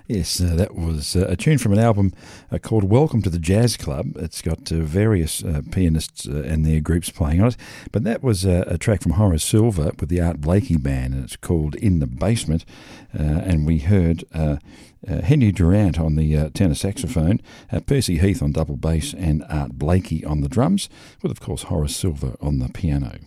Yes, that was a tune from an album called Welcome to the Jazz Club. It's got various pianists and their groups playing on it. But that was a track from Horace Silver with the Art Blakey Band, and it's called In the Basement. And we heard Henry Durant on the tenor saxophone, Percy Heath on double bass, and Art Blakey on the drums, with, of course, Horace Silver on the piano.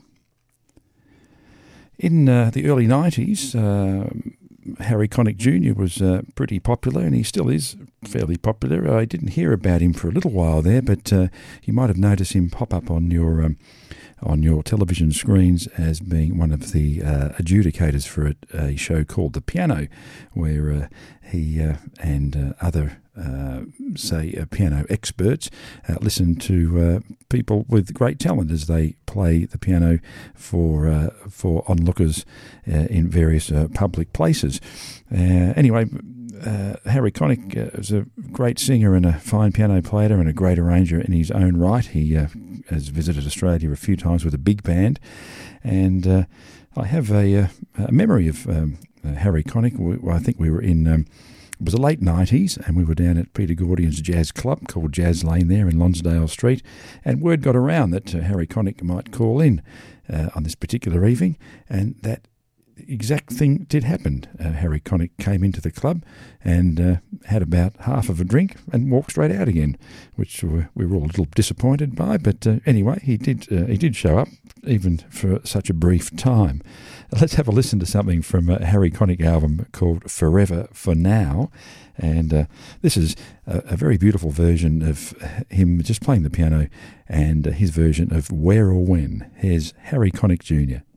In the early 90s, Harry Connick Jr. was pretty popular, and he still is fairly popular. I didn't hear about him for a little while there, but you might have noticed him pop up on your television screens as being one of the adjudicators for a show called The Piano, where he and other piano experts listen to people with great talent as they play the piano for onlookers in various public places. Anyway, Harry Connick is a great singer and a fine piano player and a great arranger in his own right. He has visited Australia a few times with a big band, and I have a memory of Harry Connick. I think we were in... It was the late 90s, and we were down at Peter Gordian's jazz club called Jazz Lane there in Lonsdale Street, and word got around that Harry Connick might call in on this particular evening, and that exact thing did happen. Harry Connick came into the club and had about half of a drink and walked straight out again, which we were all a little disappointed by, but anyway, he did show up, even for such a brief time. Let's have a listen to something from a Harry Connick album called Forever for Now, and this is a very beautiful version of him just playing the piano and his version of Where or When. Here's Harry Connick Jr.